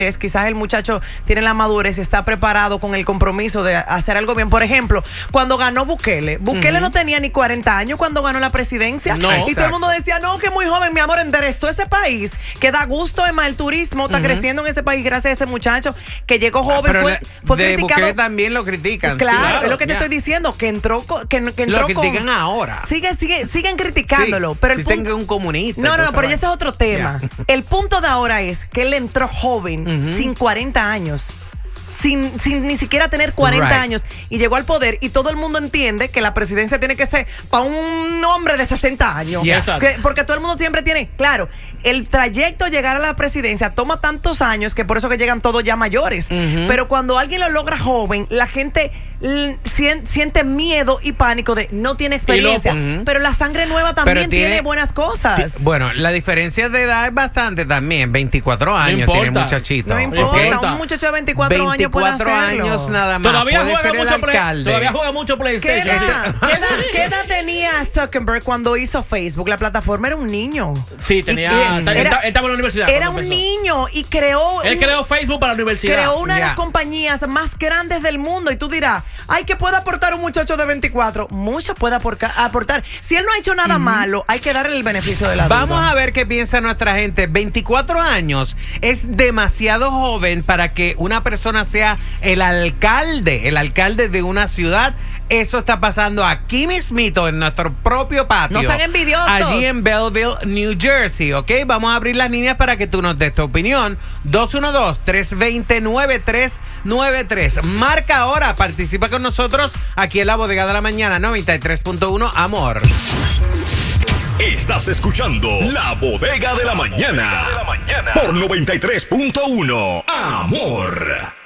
quizás el muchacho tiene la madurez, está preparado con el compromiso de hacer algo bien. Por ejemplo, cuando ganó Bukele no tenía ni 40 años cuando ganó la presidencia. Y todo el mundo decía, no, que muy joven, mi amor, enderezó ese país, que da gusto. Además, el turismo está creciendo en ese país gracias a ese muchacho que llegó joven. Fue de criticado. Bukele también lo critican. Claro, es lo que te estoy diciendo, que entró lo critican ahora. Siguen criticándolo. Sí, pero el punto, un comunista. No, pero ya ese es otro tema. El punto de ahora es que él entró joven, sin 40 años. Sin ni siquiera tener 40 años, y llegó al poder, y todo el mundo entiende que la presidencia tiene que ser para un hombre de 60 años. Porque todo el mundo siempre tiene, claro, el trayecto a llegar a la presidencia toma tantos años que por eso que llegan todos ya mayores. Pero cuando alguien lo logra joven, la gente siente miedo y pánico de no tiene experiencia. Pero la sangre nueva también tiene buenas cosas. Bueno, la diferencia de edad es bastante también. 24 años tiene el muchachito. No importa, un muchacho de 24 años puede hacerlo. 24 años nada más. Todavía puede ser el alcalde. Todavía juega mucho PlayStation. ¿Qué edad tenía Zuckerberg cuando hizo Facebook? La plataforma era un niño. Sí, tenía. Él estaba en la universidad. Era un niño y creó. Él creó Facebook para la universidad. Creó una de las compañías más grandes del mundo. Y tú dirás, ay, ¿qué puede aportar un muchacho de 24? Mucho puede aportar. Si él no ha hecho nada malo, hay que darle el beneficio de la duda. Vamos a ver qué piensa nuestra gente. 24 años es demasiado joven para que una persona sea el alcalde de una ciudad. Eso está pasando aquí mismito en nuestro propio patio. No sean envidiosos. Allí en Belleville, New Jersey, ¿ok? Vamos a abrir las líneas para que tú nos des tu opinión. 212-320-9393. Marca ahora, participa con nosotros aquí en la Bodega de la Mañana, 93.1 Amor. Estás escuchando La Bodega de la Mañana por 93.1 Amor.